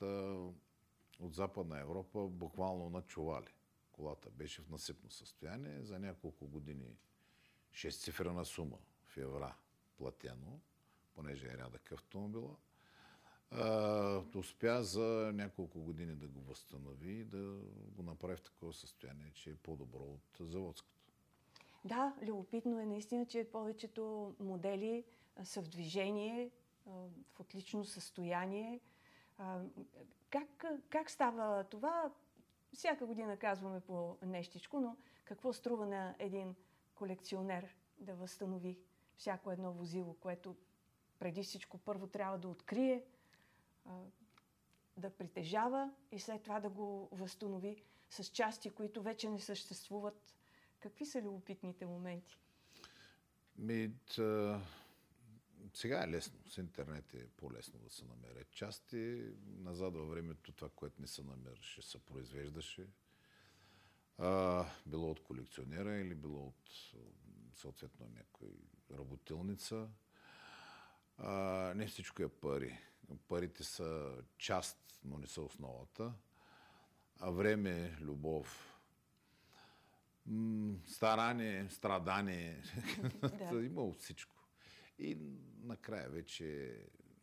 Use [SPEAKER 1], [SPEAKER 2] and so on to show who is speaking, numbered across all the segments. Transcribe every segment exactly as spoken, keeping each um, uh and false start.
[SPEAKER 1] хората от Западна Европа буквално на чували. Колата беше в насипно състояние. За няколко години шестцифрена сума в евра платено, понеже е рядък автомобила. Uh, успя за няколко години да го възстанови и да го направи в такова състояние, че е по-добро от заводското.
[SPEAKER 2] Да, любопитно е наистина, че повечето модели са в движение, в отлично състояние. Как, как става това? Всяка година казваме по нещичко, но какво струва на един колекционер да възстанови всяко едно возило, което преди всичко първо трябва да открие, да притежава и след това да го възстанови с части, които вече не съществуват. Какви са любопитните моменти?
[SPEAKER 1] Ми, тъ... Сега е лесно. С интернет е по-лесно да се намерят части. Назад във времето това, което не се намираше, се произвеждаше. А, било от колекционера или било от съответно някой работилница. А, не всичко е пари. Парите са част, но не са основата. А време, любов, м- старание, страдание, да. Има от всичко. И накрая вече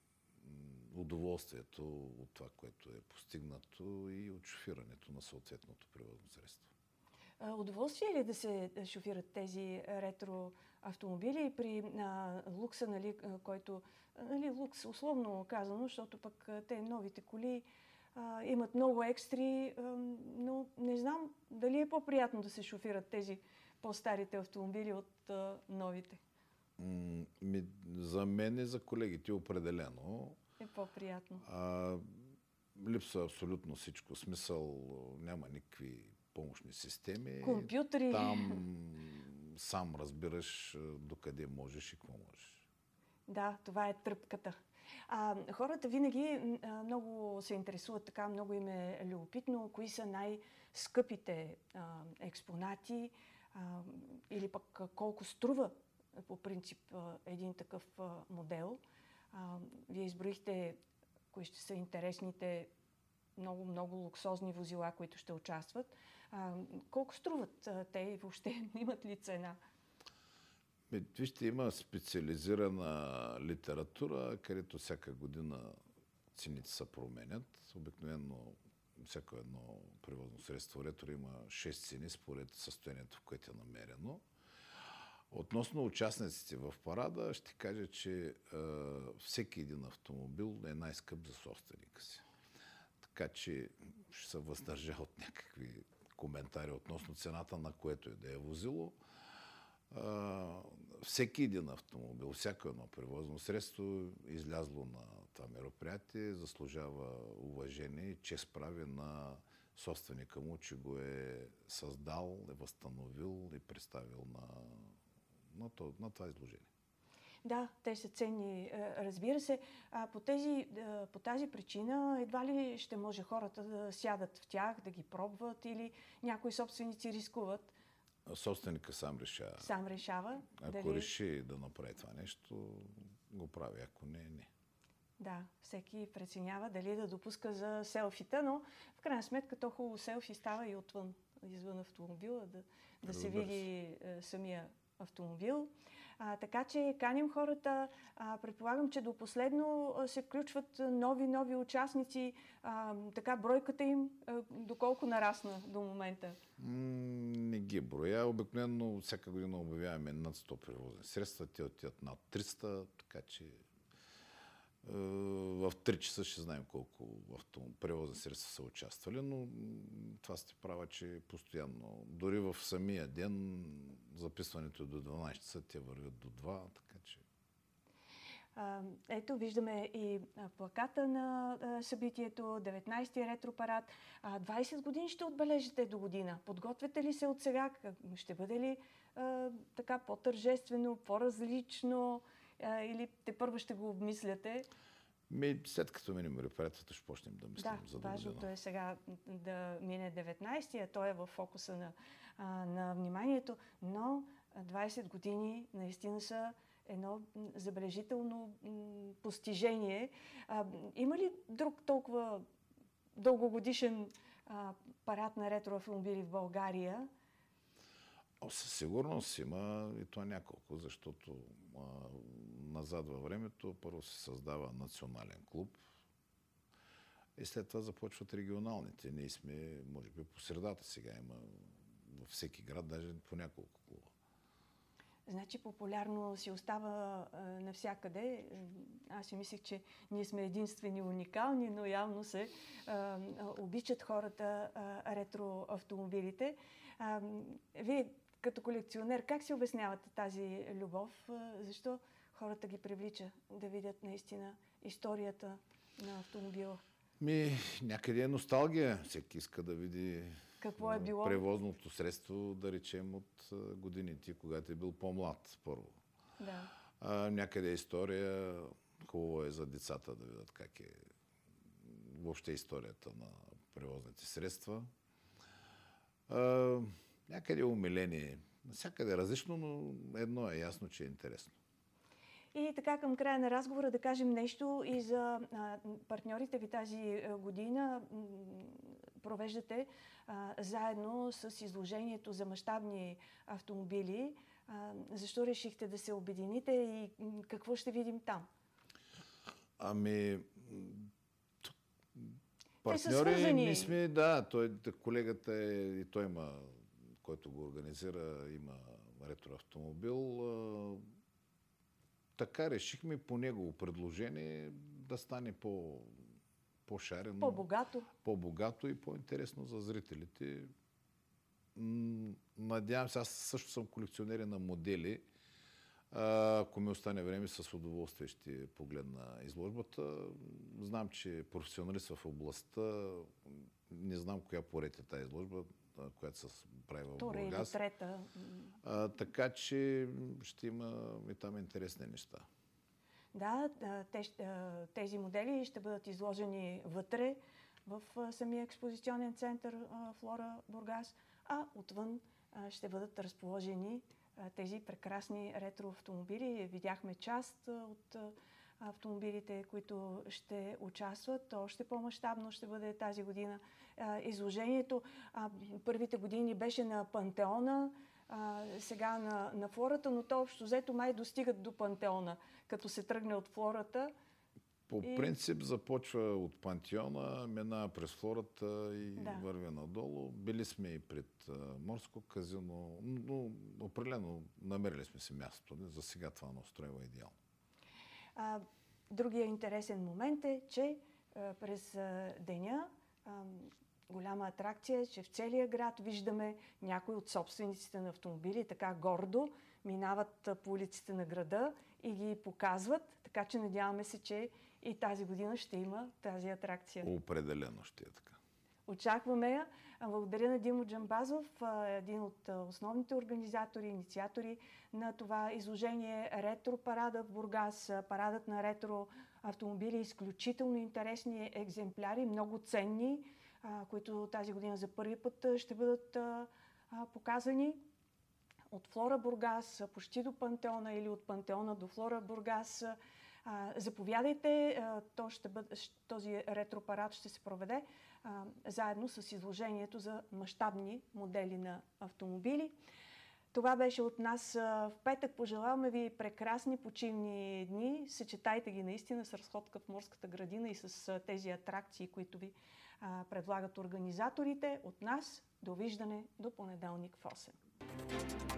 [SPEAKER 1] удоволствието от това, което е постигнато и от шофирането на съответното превозно средство.
[SPEAKER 2] Удоволствие е ли да се шофират тези ретро автомобили при а, лукса, нали, който, нали, лукс условно казано, защото пък те новите коли а, имат много екстри, а, но не знам дали е по-приятно да се шофират тези по-старите автомобили от а, новите.
[SPEAKER 1] М- ми, за мен и за колегите определено
[SPEAKER 2] е по-приятно.
[SPEAKER 1] А, липсва абсолютно всичко. Смисъл, няма никакви помощни системи.
[SPEAKER 2] Компютри.
[SPEAKER 1] Там сам разбираш докъде можеш и какво можеш.
[SPEAKER 2] Да, това е тръпката. А, хората винаги а, много се интересуват, така много им е любопитно, кои са най-скъпите а, експонати а, или пък колко струва по принцип а, един такъв а, модел. А, вие изброихте кои ще са интересните много-много луксозни возила, които ще участват. А, колко струват а, те и въобще имат ли цена?
[SPEAKER 1] Вижте, има специализирана литература, където всяка година цените се променят. Обикновено всяко едно превозно средство ретро има шест цени според състоянието, в което е намерено. Относно участниците в парада, ще кажа, че е, всеки един автомобил е най-скъп за собственика си. Така че ще се въздържа от някакви коментари относно цената, на което е да е возило. Uh, всеки един автомобил, всяко едно превозно средство, излязло на това мероприятие, заслужава уважение и чест прави на собственика му, че го е създал, е възстановил и представил на, на, това, на това изложение.
[SPEAKER 2] Да, те са ценни, разбира се. А по, тези, по тази причина едва ли ще може хората да сядат в тях, да ги пробват или някои собственици рискуват?
[SPEAKER 1] Собственика сам решава.
[SPEAKER 2] Сам решава.
[SPEAKER 1] Ако
[SPEAKER 2] дали...
[SPEAKER 1] реши да направи това нещо, го прави. Ако не, не.
[SPEAKER 2] Да, всеки преценява дали да допуска за селфита, но в крайна сметка то хубаво селфи става и отвън, извън автомобила, да, да се види е, самия автомобил. А, така че каним хората. А, предполагам, че до последно се включват нови, нови участници. А, така бройката им а, доколко нарасна до момента?
[SPEAKER 1] М- не ги броя. Обикновено всяка година обявяваме над сто превозни средства. Те отиват над триста, така че е, в три часа ще знаем колко превозни средства са участвали, но това сте права, че постоянно. Дори в самия ден записването до дванайсет часа, те вървят до два, така че...
[SPEAKER 2] А, ето, виждаме и плаката на а, събитието, деветнайсети ретропарад. А, двайсет години ще отбележите до година. Подготвяте ли се от сега? Ще бъде ли а, така по-тържествено, по-различно а, или те първо ще го обмисляте?
[SPEAKER 1] Ми, след като минем мероприятието, ще почнем да мислим
[SPEAKER 2] да,
[SPEAKER 1] за до
[SPEAKER 2] важното
[SPEAKER 1] година.
[SPEAKER 2] е сега да мине деветнайсети, а той е в фокуса на, а, на вниманието, но двайсет години наистина са едно забележително м, постижение. А, има ли друг толкова дългогодишен а, парад на ретро автомобили в България?
[SPEAKER 1] О, със сигурност има и това няколко, защото а, назад във времето първо се създава национален клуб и след това започват регионалните. Ние сме, може би, по средата сега има във всеки град, даже по няколко клуба.
[SPEAKER 2] Значи популярно си остава а, навсякъде. Аз си мислех, че ние сме единствени, уникални, но явно се а, а, обичат хората а, ретро автомобилите. А, вие като колекционер, как си обяснявате тази любов? А, защо хората ги привлича да видят наистина историята на автомобила?
[SPEAKER 1] Ми, някъде е носталгия. Всеки иска да види
[SPEAKER 2] какво е било
[SPEAKER 1] превозното средство, да речем, от годините, когато е бил по-млад, първо.
[SPEAKER 2] Да.
[SPEAKER 1] А, някъде е история. Хубаво е за децата да видят как е въобще историята на превозните средства. А, някъде е умиление. Всякъде е различно, но едно е ясно, че е интересно.
[SPEAKER 2] И така към края на разговора да кажем нещо и за а, партньорите ви тази година. М, провеждате а, заедно с изложението за мащабни автомобили. А, защо решихте да се обедините и м, какво ще видим там?
[SPEAKER 1] Ами,
[SPEAKER 2] партньори
[SPEAKER 1] ние сме, да, той, колегата е, и той има, който го организира, има ретроавтомобил. Така решихме по негово предложение да стане по, по-шарено,
[SPEAKER 2] по-богато.
[SPEAKER 1] по-богато и по-интересно за зрителите. Надявам се, аз също съм колекционер на модели. Ако ми остане време, с удоволствие ще погледна изложбата. Знам, че е професионалист в областта. Не знам коя поред е тази изложба, която се прави в
[SPEAKER 2] Втора или
[SPEAKER 1] Бургас.
[SPEAKER 2] трета.
[SPEAKER 1] А, така че ще има и там интересни неща.
[SPEAKER 2] Да, тези модели ще бъдат изложени вътре в самия експозиционен център Флора Бургас, а отвън ще бъдат разположени тези прекрасни ретро автомобили. Видяхме част от автомобилите, които ще участват. Още по-мащабно ще бъде тази година изложението. Първите години беше на Пантеона, сега на, на Флората, но то общо взето май достигат до Пантеона, като се тръгне от Флората.
[SPEAKER 1] По и... принцип започва от Пантеона, минава през Флората и
[SPEAKER 2] да.
[SPEAKER 1] върви надолу. Били сме и пред а, Морско казино, но определено намерили сме си мястото. За сега това настроива идеално.
[SPEAKER 2] А, другия интересен момент е, че а, през а, деня а, голяма атракция е, че в целия град виждаме някои от собствениците на автомобили така гордо минават по улиците на града и ги показват, така че надяваме се, че и тази година ще има тази атракция.
[SPEAKER 1] Определено ще е така.
[SPEAKER 2] Очакваме я. Благодаря на Димо Джамбазов, един от основните организатори, инициатори на това изложение Ретро парада в Бургас. Парадът на ретро автомобили, изключително интересни екземпляри, много ценни, които тази година за първи път ще бъдат показани. От Флора Бургас почти до Пантеона или от Пантеона до Флора Бургас. Заповядайте, то ще бъде, този ретро парад ще се проведе а, заедно с изложението за мащабни модели на автомобили. Това беше от нас в петък. Пожелаваме ви прекрасни почивни дни. Съчетайте ги наистина с разходка в Морската градина и с тези атракции, които ви а, предлагат организаторите. От нас довиждане до понеделник в осем.